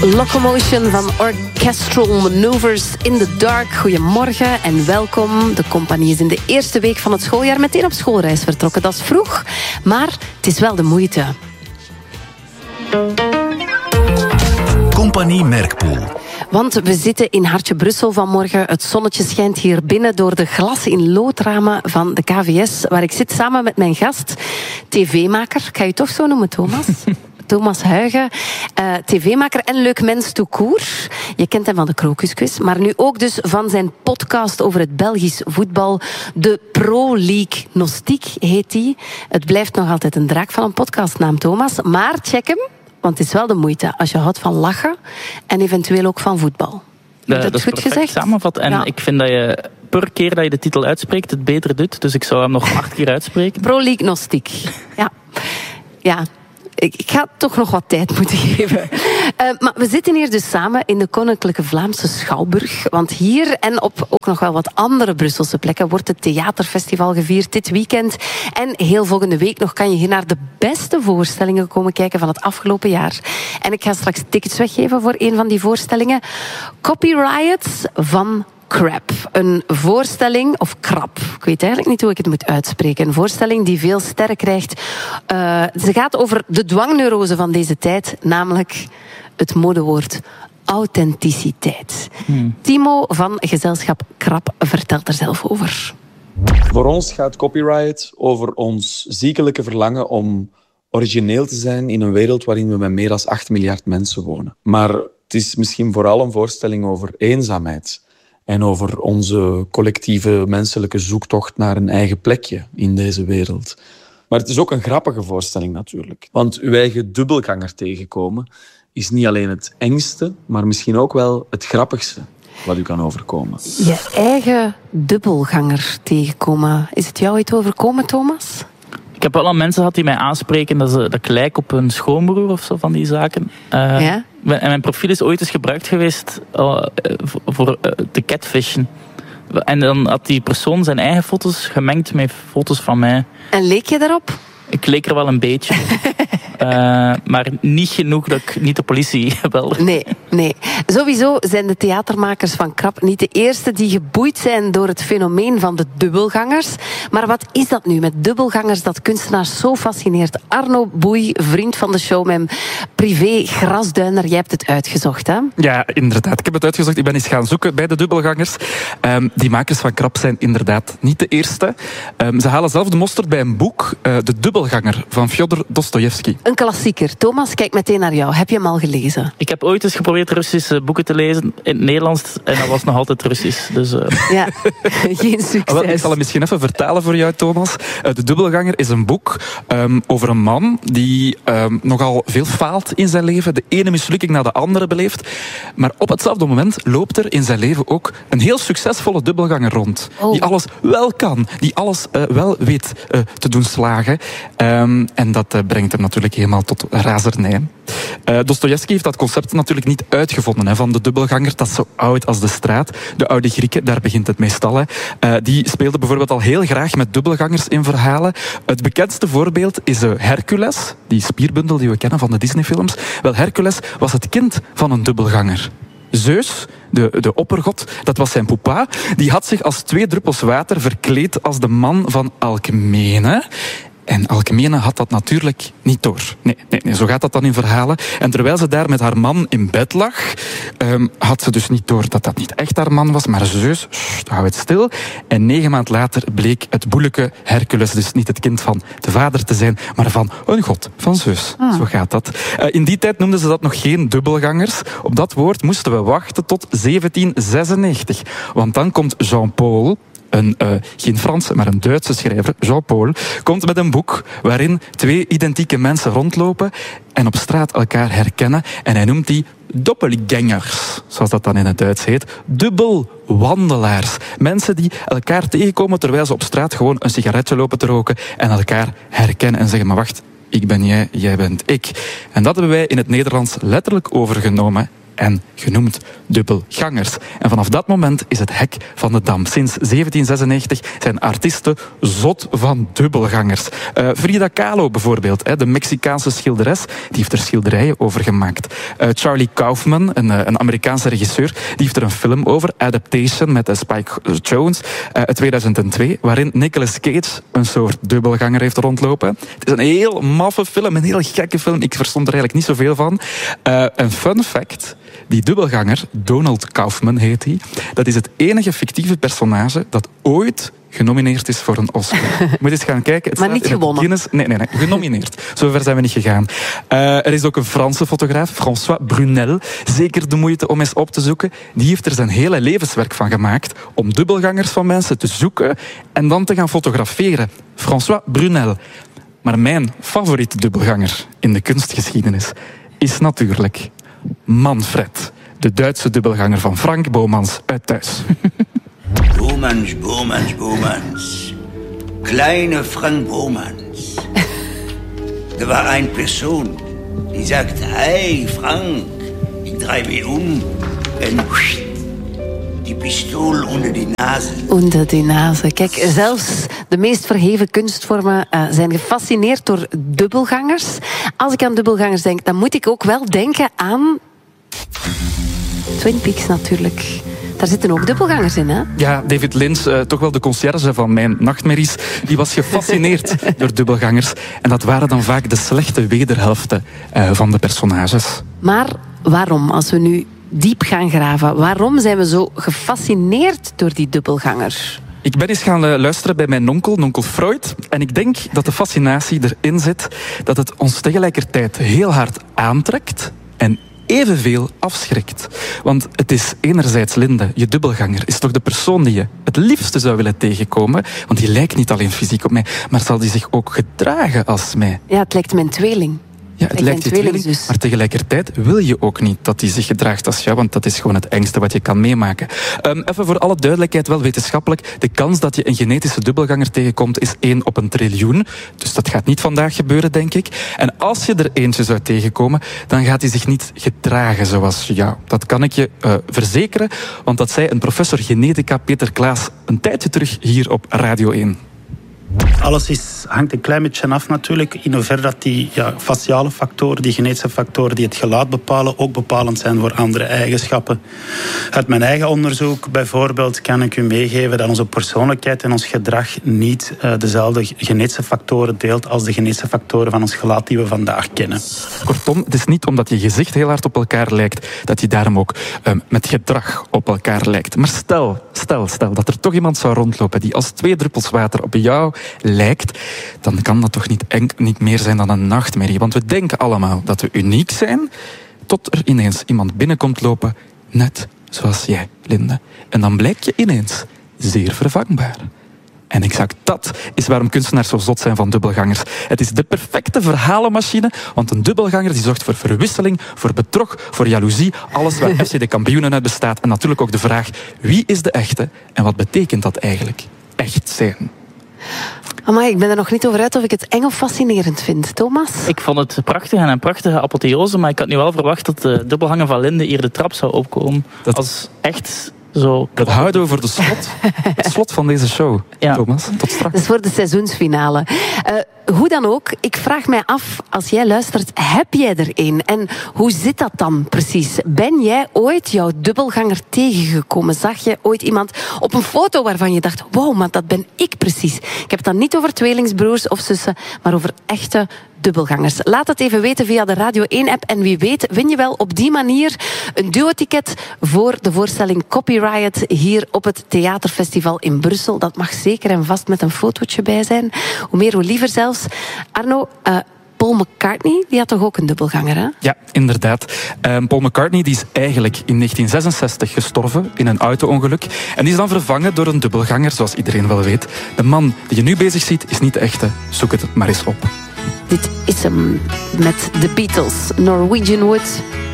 Locomotion van Orchestral Maneuvers in the Dark. Goedemorgen en welkom. De compagnie is in de eerste week van het schooljaar meteen op schoolreis vertrokken. Dat is vroeg, maar het is wel de moeite. Compagnie Merkpoel. Want we zitten in Hartje Brussel vanmorgen. Het zonnetje schijnt hier binnen door de glas in loodramen van de KVS, waar ik zit samen met mijn gast, tv-maker. Ik ga je toch zo noemen, Thomas? Thomas Huygen, tv-maker en leuk mens tout court. Je kent hem van de Krokusquiz, maar nu ook dus van zijn podcast over het Belgisch voetbal. De Pro League Gnostiek heet die. Het blijft nog altijd een draak van een podcastnaam, Thomas. Maar check hem, want het is wel de moeite als je houdt van lachen en eventueel ook van voetbal. Dat is goed gezegd. Samenvat. En ja, ik vind dat je per keer dat je de titel uitspreekt het beter doet. Dus ik zou hem nog 8 keer uitspreken. Pro League Gnostiek. Ja. Ik ga toch nog wat tijd moeten geven. Maar we zitten hier dus samen in de Koninklijke Vlaamse Schouwburg. Want hier en op ook nog wel wat andere Brusselse plekken wordt het theaterfestival gevierd dit weekend. En heel volgende week nog kan je hier naar de beste voorstellingen komen kijken van het afgelopen jaar. En ik ga straks tickets weggeven voor een van die voorstellingen. Copyrights van Crap. Een voorstelling, of krap, ik weet eigenlijk niet hoe ik het moet uitspreken. Een voorstelling die veel sterren krijgt. Ze gaat over de dwangneurose van deze tijd, namelijk het modewoord authenticiteit. Timo van gezelschap Krap vertelt er zelf over. Voor ons gaat copyright over ons ziekelijke verlangen om origineel te zijn in een wereld waarin we met meer dan 8 miljard mensen wonen. Maar het is misschien vooral een voorstelling over eenzaamheid. En over onze collectieve menselijke zoektocht naar een eigen plekje in deze wereld. Maar het is ook een grappige voorstelling natuurlijk. Want uw eigen dubbelganger tegenkomen is niet alleen het engste, maar misschien ook wel het grappigste wat u kan overkomen. Je eigen dubbelganger tegenkomen. Is het jou ooit overkomen, Thomas? Ik heb wel al mensen gehad die mij aanspreken dat ik lijk op een schoonbroer of zo van die zaken. Ja? En mijn profiel is ooit eens gebruikt geweest voor te catfishen. En dan had die persoon zijn eigen foto's gemengd met foto's van mij. En leek je daarop? Ik leek er wel een beetje. Maar niet genoeg dat ik niet de politie belde. Nee. Sowieso zijn de theatermakers van Krap niet de eerste die geboeid zijn door het fenomeen van de dubbelgangers. Maar wat is dat nu met dubbelgangers dat kunstenaars zo fascineert? Arno Boei, vriend van de show, mijn privé grasduiner, jij hebt het uitgezocht, hè? Ja, inderdaad. Ik heb het uitgezocht. Ik ben eens gaan zoeken bij de dubbelgangers. Die makers van Krap zijn inderdaad niet de eerste. Ze halen zelf de mosterd bij een boek, De Dubbelganger, van Fjodor Dostojevski. Een klassieker. Thomas, kijk meteen naar jou. Heb je hem al gelezen? Ik heb ooit eens geprobeerd Russische boeken te lezen in het Nederlands en dat was nog altijd Russisch. Dus, Ja, geen succes. Ik zal hem misschien even vertalen voor jou, Thomas. De Dubbelganger is een boek over een man die nogal veel faalt in zijn leven. De ene mislukking na de andere beleeft. Maar op hetzelfde moment loopt er in zijn leven ook een heel succesvolle dubbelganger rond. Oh. Die alles wel kan. Die alles wel weet te doen slagen. En dat brengt hem natuurlijk helemaal tot razernij. Dostojevski heeft dat concept natuurlijk niet uitgevonden van de dubbelganger. Dat is zo oud als de straat. De oude Grieken, daar begint het meestal. Die speelden bijvoorbeeld al heel graag met dubbelgangers in verhalen. Het bekendste voorbeeld is Hercules, die spierbundel die we kennen van de Disneyfilms. Wel, Hercules was het kind van een dubbelganger. Zeus, de oppergod, dat was zijn poepa. Die had zich als 2 druppels water verkleed als de man van Alcmene. En Alcmene had dat natuurlijk niet door. Nee, zo gaat dat dan in verhalen. En terwijl ze daar met haar man in bed lag, had ze dus niet door dat dat niet echt haar man was, maar Zeus, hou het stil. En 9 maanden later bleek het boelijke Hercules dus niet het kind van de vader te zijn, maar van een god, van Zeus. Zo gaat dat. In die tijd noemden ze dat nog geen dubbelgangers. Op dat woord moesten we wachten tot 1796. Want dan komt Jean-Paul, geen Franse, maar een Duitse schrijver, Jean-Paul, komt met een boek waarin 2 identieke mensen rondlopen en op straat elkaar herkennen. En hij noemt die doppelgangers, zoals dat dan in het Duits heet. Dubbelwandelaars. Mensen die elkaar tegenkomen terwijl ze op straat gewoon een sigaretje lopen te roken en elkaar herkennen en zeggen, maar wacht, ik ben jij, jij bent ik. En dat hebben wij in het Nederlands letterlijk overgenomen. en genoemd dubbelgangers. En vanaf dat moment is het hek van de dam. Sinds 1796 zijn artiesten zot van dubbelgangers. Frida Kahlo bijvoorbeeld, de Mexicaanse schilderes, die heeft er schilderijen over gemaakt. Charlie Kaufman, een Amerikaanse regisseur, die heeft er een film over, Adaptation, met Spike Jonze, uit 2002, waarin Nicolas Cage een soort dubbelganger heeft rondlopen. Het is een heel maffe film, een heel gekke film. Ik verstond er eigenlijk niet zoveel van. Een fun fact, die dubbelganger, Donald Kaufman heet hij, dat is het enige fictieve personage dat ooit genomineerd is voor een Oscar. Je moet eens gaan kijken. Het maar niet gewonnen? Nee, genomineerd. Zover zijn we niet gegaan. Er is ook een Franse fotograaf, François Brunel, zeker de moeite om eens op te zoeken. Die heeft er zijn hele levenswerk van gemaakt om dubbelgangers van mensen te zoeken en dan te gaan fotograferen. François Brunel. Maar mijn favoriete dubbelganger in de kunstgeschiedenis is natuurlijk Manfred, de Duitse dubbelganger van Frank Bomans uit Thuis. Bomans. Kleine Frank Bomans. Er war een Person, die sagte, hey Frank, ik draai me om en die pistool onder die nazen. Onder die nazen. Kijk, zelfs de meest verheven kunstvormen zijn gefascineerd door dubbelgangers. Als ik aan dubbelgangers denk, dan moet ik ook wel denken aan Twin Peaks natuurlijk. Daar zitten ook dubbelgangers in, hè? Ja, David Lynch, toch wel de conciërge van mijn nachtmerries, die was gefascineerd door dubbelgangers. En dat waren dan vaak de slechte wederhelften van de personages. Maar waarom, als we nu diep gaan graven, waarom zijn we zo gefascineerd door die dubbelganger? Ik ben eens gaan luisteren bij mijn onkel Freud. En ik denk dat de fascinatie erin zit dat het ons tegelijkertijd heel hard aantrekt en evenveel afschrikt. Want het is enerzijds Linde, je dubbelganger, is toch de persoon die je het liefste zou willen tegenkomen. Want die lijkt niet alleen fysiek op mij, maar zal die zich ook gedragen als mij. Ja, het lijkt mijn tweeling. Ja, het lijkt je tweeling, dus. Maar tegelijkertijd wil je ook niet dat hij zich gedraagt als jou, want dat is gewoon het engste wat je kan meemaken. Even voor alle duidelijkheid, wel wetenschappelijk, de kans dat je een genetische dubbelganger tegenkomt is 1 op 1 triljoen. Dus dat gaat niet vandaag gebeuren, denk ik. En als je er eentje zou tegenkomen, dan gaat hij zich niet gedragen zoals jou. Dat kan ik je verzekeren, want dat zei een professor genetica, Peter Klaas, een tijdje terug hier op Radio 1. Alles hangt een klein beetje af natuurlijk, in hoeverre dat die faciale factoren, die genetische factoren die het gelaat bepalen, ook bepalend zijn voor andere eigenschappen. Uit mijn eigen onderzoek bijvoorbeeld kan ik u meegeven dat onze persoonlijkheid en ons gedrag niet dezelfde genetische factoren deelt als de genetische factoren van ons gelaat die we vandaag kennen. Kortom, het is niet omdat je gezicht heel hard op elkaar lijkt, dat je daarom ook met gedrag op elkaar lijkt. Maar stel dat er toch iemand zou rondlopen die als 2 druppels water op jou lijkt, dan kan dat toch niet meer zijn dan een nachtmerrie. Want we denken allemaal dat we uniek zijn, tot er ineens iemand binnenkomt lopen, net zoals jij, Linde. En dan blijk je ineens zeer vervangbaar. En exact dat is waarom kunstenaars zo zot zijn van dubbelgangers. Het is de perfecte verhalenmachine, want een dubbelganger die zorgt voor verwisseling, voor bedrog, voor jaloezie, alles waar FC de Kampioenen uit bestaat. En natuurlijk ook de vraag, wie is de echte en wat betekent dat eigenlijk? Echt zijn. Amai, ik ben er nog niet over uit of ik het eng of fascinerend vind. Thomas? Ik vond het prachtig en een prachtige apotheose, maar ik had nu wel verwacht dat de dubbelganger van Linde hier de trap zou opkomen. Dat als echt zo... Dat houden we voor het slot van deze show, ja. Thomas. Tot straks. Dat is voor de seizoensfinale. Hoe dan ook, ik vraag mij af, als jij luistert, heb jij er een? En hoe zit dat dan precies? Ben jij ooit jouw dubbelganger tegengekomen? Zag je ooit iemand op een foto waarvan je dacht, wow, maar dat ben ik precies. Ik heb het dan niet over tweelingsbroers of zussen, maar over echte dubbelgangers. Laat het even weten via de Radio 1-app. En wie weet win je wel op die manier een duo-ticket voor de voorstelling Copy Riot hier op het Theaterfestival in Brussel. Dat mag zeker en vast met een fotootje bij zijn. Hoe meer, hoe liever zelfs. Arno, Paul McCartney, die had toch ook een dubbelganger, hè? Ja, inderdaad. Paul McCartney die is eigenlijk in 1966 gestorven in een auto-ongeluk. En die is dan vervangen door een dubbelganger, zoals iedereen wel weet. De man die je nu bezig ziet, is niet de echte. Zoek het maar eens op. Dit is hem met de Beatles, Norwegian Wood.